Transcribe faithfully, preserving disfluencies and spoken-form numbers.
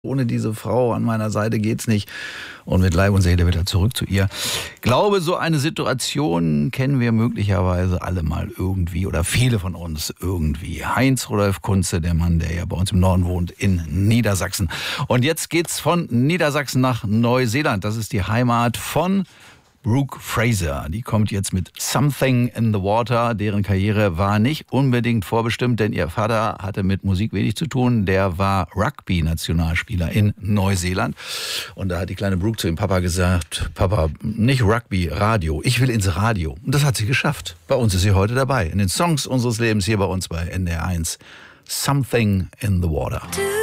Ohne diese Frau an meiner Seite geht's nicht. Und mit Leib und Seele wieder zurück zu ihr. Glaube, so eine Situation kennen wir möglicherweise alle mal irgendwie oder viele von uns irgendwie. Heinz Rudolf Kunze, der Mann, der ja bei uns im Norden wohnt, in Niedersachsen. Und jetzt geht's von Niedersachsen nach Neuseeland. Das ist die Heimat von Brooke Fraser. Die kommt jetzt mit Something in the Water. Deren Karriere war nicht unbedingt vorbestimmt, denn ihr Vater hatte mit Musik wenig zu tun. Der war Rugby-Nationalspieler in Neuseeland. Und da hat die kleine Brooke zu ihrem Papa gesagt, Papa, nicht Rugby, Radio. Ich will ins Radio. Und das hat sie geschafft. Bei uns ist sie heute dabei. In den Songs unseres Lebens hier bei uns bei N D R eins. Something in the Water.